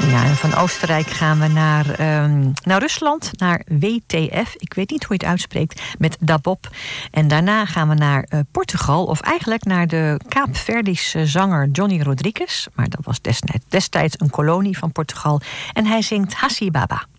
Ja, en van Oostenrijk gaan we naar Rusland, naar WTF. Ik weet niet hoe je het uitspreekt, met Dabop. En daarna gaan we naar Portugal, of eigenlijk naar de Kaapverdische zanger Johnny Rodrigues. Maar dat was destijds een kolonie van Portugal. En hij zingt Hassi Baba.